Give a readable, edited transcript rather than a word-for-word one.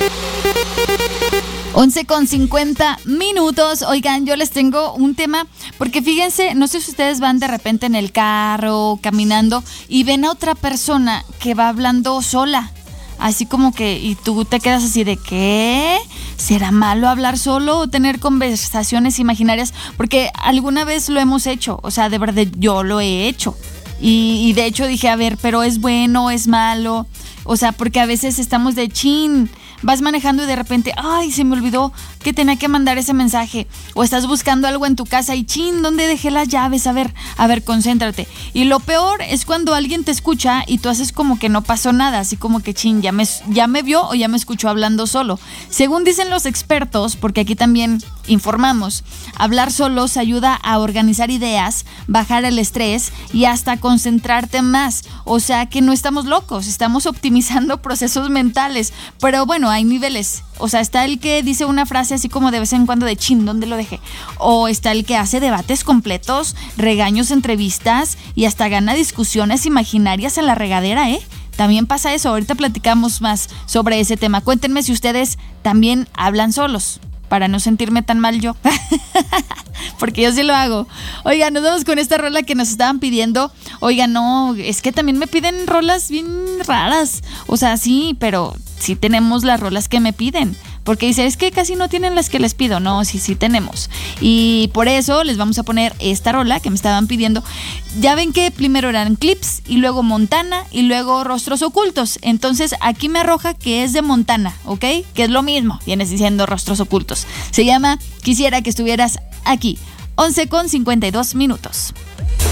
11:50. Oigan, yo les tengo un tema, porque fíjense, no sé si ustedes van de repente en el carro, caminando, y ven a otra persona que va hablando sola. Así como que, y tú te quedas así de, ¿qué? ¿Será malo hablar solo o tener conversaciones imaginarias? Porque alguna vez lo hemos hecho, o sea, de verdad yo lo he hecho. Y de hecho dije, a ver, pero ¿es bueno, es malo? O sea, porque a veces estamos de chin, vas manejando y de repente, ay, se me olvidó que tenía que mandar ese mensaje. O estás buscando algo en tu casa y chin, ¿dónde dejé las llaves? A ver, concéntrate. Y lo peor es cuando alguien te escucha y tú haces como que no pasó nada, así como que chin, ya me vio o ya me escuchó hablando solo. Según dicen los expertos, porque aquí también informamos, hablar solos ayuda a organizar ideas, bajar el estrés y hasta concentrarte más. O sea que no estamos locos, estamos optimizando procesos mentales. Pero bueno, hay niveles. O sea, está el que dice una frase así como de vez en cuando de chin, ¿dónde lo dejé? O está el que hace debates completos, regaños, entrevistas y hasta gana discusiones imaginarias en la regadera, ¿eh? También pasa eso. Ahorita platicamos más sobre ese tema. Cuéntenme si ustedes también hablan solos, para no sentirme tan mal yo. Porque yo sí lo hago. Oigan, nos vamos con esta rola que nos estaban pidiendo. Oigan, no, es que también me piden rolas bien raras. O sea, sí, pero sí tenemos las rolas que me piden. Porque dice, es que casi no tienen las que les pido. No, sí tenemos. Y por eso les vamos a poner esta rola que me estaban pidiendo. Ya ven que primero eran Clips y luego Montana y luego Rostros Ocultos. Entonces aquí me arroja que es de Montana, ¿ok? Que es lo mismo, vienes diciendo Rostros Ocultos. Se llama Quisiera que estuvieras aquí. 11:52.